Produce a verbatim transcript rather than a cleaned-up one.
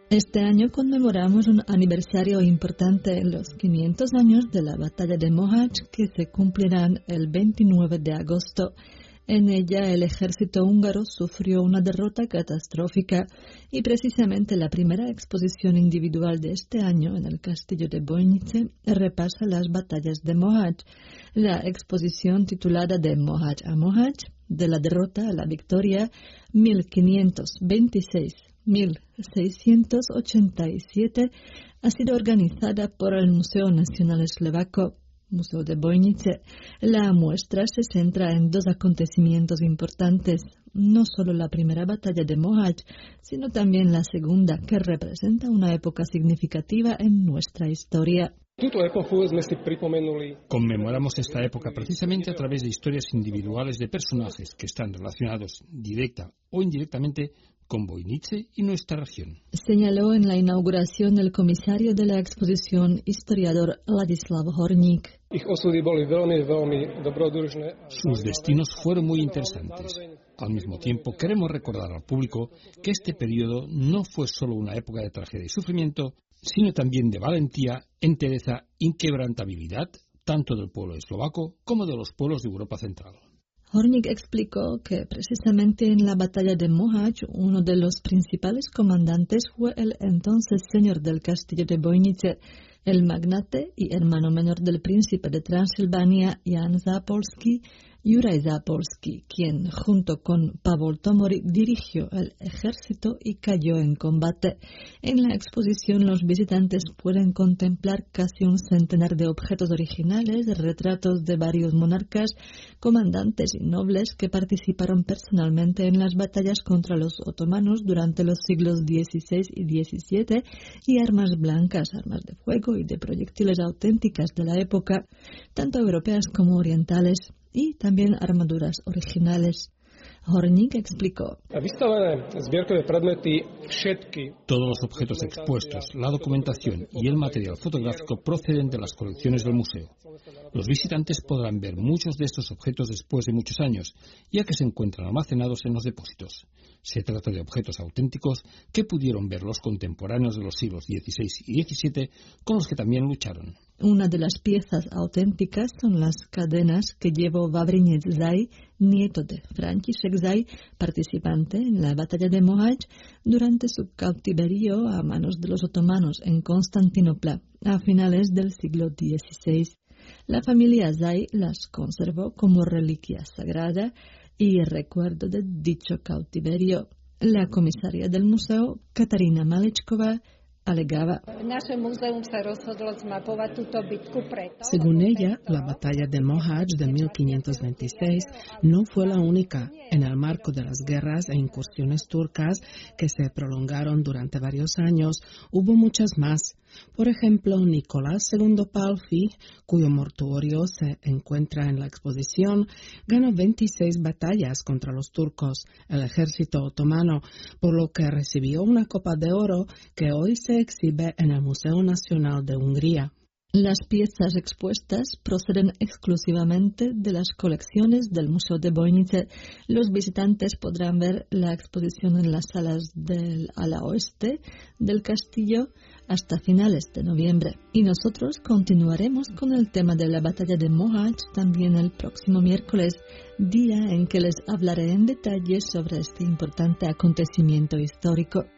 Este año conmemoramos un aniversario importante en los quinientos años de la batalla de Mohacs, que se cumplirán el veintinueve de agosto. En ella el ejército húngaro sufrió una derrota catastrófica y precisamente la primera exposición individual de este año en el castillo de Bojnice repasa las batallas de Mohacs. La exposición titulada De Mohacs a Mohacs, de la derrota a la victoria, mil quinientos veintiséis a mil seiscientos ochenta y siete, ha sido organizada por el Museo Nacional Eslovaco, Museo de Bojnice. La muestra se centra en dos acontecimientos importantes, no solo la primera batalla de Mohacs, sino también la segunda, que representa una época significativa en nuestra historia. Conmemoramos esta época precisamente a través de historias individuales de personajes que están relacionados directa o indirectamente con Bojnice y nuestra región. Señaló en la inauguración el comisario de la exposición, historiador Ladislav Horník. Sus destinos fueron muy interesantes. Al mismo tiempo, queremos recordar al público que este periodo no fue solo una época de tragedia y sufrimiento, sino también de valentía, entereza, inquebrantabilidad, tanto del pueblo eslovaco como de los pueblos de Europa Central. Horník explicó que precisamente en la batalla de Mohacs uno de los principales comandantes fue el entonces señor del castillo de Bojnice, el magnate y hermano menor del príncipe de Transilvania, Jan Zápolský, Juraj Zápolský, quien junto con Pavol Tomori dirigió el ejército y cayó en combate. En la exposición los visitantes pueden contemplar casi un centenar de objetos originales, retratos de varios monarcas, comandantes y nobles que participaron personalmente en las batallas contra los otomanos durante los siglos dieciséis y diecisiete, y armas blancas, armas de fuego y de proyectiles auténticas de la época, tanto europeas como orientales, y también armaduras originales. Horník explicó. Todos los objetos expuestos, la documentación y el material fotográfico proceden de las colecciones del museo. Los visitantes podrán ver muchos de estos objetos después de muchos años, ya que se encuentran almacenados en los depósitos. Se trata de objetos auténticos que pudieron ver los contemporáneos de los siglos dieciséis y diecisiete, con los que también lucharon. Una de las piezas auténticas son las cadenas que llevó Vavrinec Zaj, nieto de František Zaj, participante en la batalla de Mohacs, durante su cautiverio a manos de los otomanos en Constantinopla a finales del siglo dieciséis. La familia Zaj las conservó como reliquia sagrada y recuerdo de dicho cautiverio. La comisaria del museo, Katarina Malečková, alegaba. Según ella, la batalla de Mohacs de mil quinientos veintiséis no fue la única en el marco de las guerras e incursiones turcas que se prolongaron durante varios años. Hubo muchas más. Por ejemplo, Nicolás segundo Pálffy, cuyo mortuorio se encuentra en la exposición, ganó veintiséis batallas contra los turcos, el ejército otomano, por lo que recibió una copa de oro que hoy se exhibe en el Museo Nacional de Hungría. Las piezas expuestas proceden exclusivamente de las colecciones del Museo de Bojnice. Los visitantes podrán ver la exposición en las salas del ala oeste del castillo hasta finales de noviembre. Y nosotros continuaremos con el tema de la batalla de Mohacs también el próximo miércoles, día en que les hablaré en detalle sobre este importante acontecimiento histórico.